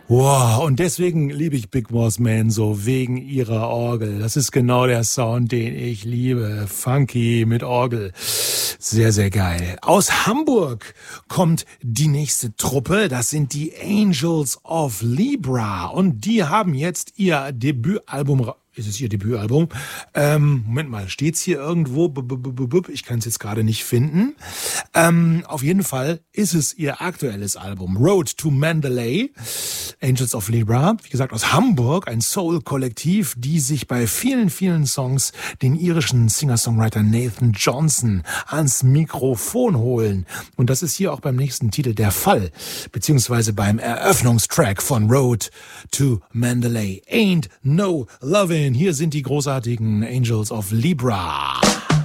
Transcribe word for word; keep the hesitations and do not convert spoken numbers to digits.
Wow, und deswegen liebe ich Big Boss Man so, wegen ihrer Orgel. Das ist genau der Sound, den ich liebe. Funky mit Orgel. Sehr, sehr geil. Aus Hamburg kommt die nächste Truppe. Das sind die Angels of Libra. Und die haben jetzt ihr Debütalbum ra- Ist es ihr Debütalbum? Ähm, Moment mal, steht's hier irgendwo? B -b -b -b ich kann es jetzt gerade nicht finden. Ähm, auf jeden Fall ist es ihr aktuelles Album. Road to Mandalay. Angels of Libra. Wie gesagt, aus Hamburg. Ein Soul-Kollektiv, die sich bei vielen, vielen Songs den irischen Singer-Songwriter Nathan Johnson ans Mikrofon holen. Und das ist hier auch beim nächsten Titel der Fall. Beziehungsweise beim Eröffnungstrack von Road to Mandalay. Ain't No Lovin'. Hier sind die großartigen Angels of Libra.